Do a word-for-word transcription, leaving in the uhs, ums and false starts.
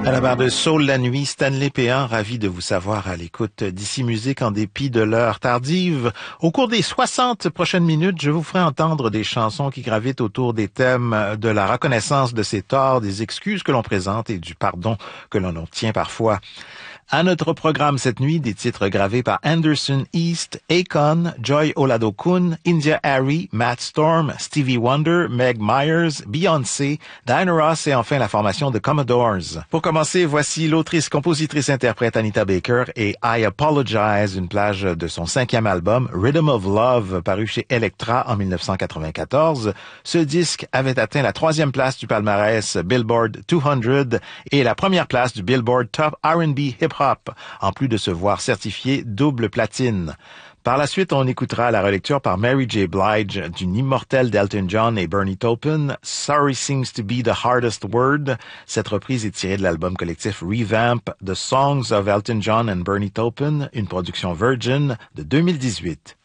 À la barre de Soul la nuit, Stanley Péan, ravi de vous savoir à l'écoute d'Ici Musique en dépit de l'heure tardive. Au cours des soixante prochaines minutes, je vous ferai entendre des chansons qui gravitent autour des thèmes de la reconnaissance de ses torts, des excuses que l'on présente et du pardon que l'on obtient parfois. À notre programme cette nuit, des titres gravés par Anderson East, Akon, Joy Oladokun, India Arie, Matt Storm, Stevie Wonder, Meg Myers, Beyoncé, Diana Ross et enfin la formation The Commodores. Pour commencer, voici l'autrice, compositrice, interprète Anita Baker et I Apologize, une plage de son cinquième album Rhythm of Love, paru chez Elektra en dix-neuf cent quatre-vingt-quatorze. Ce disque avait atteint la troisième place du palmarès Billboard deux cents et la première place du Billboard Top R and B Hip Hop, en plus de se voir certifié double platine. Par la suite, on écoutera la relecture par Mary J. Blige d'une immortelle d'Elton John et Bernie Taupin, Sorry Seems to be the Hardest Word. Cette reprise est tirée de l'album collectif Revamp, The Songs of Elton John and Bernie Taupin, une production Virgin de deux mille dix-huit.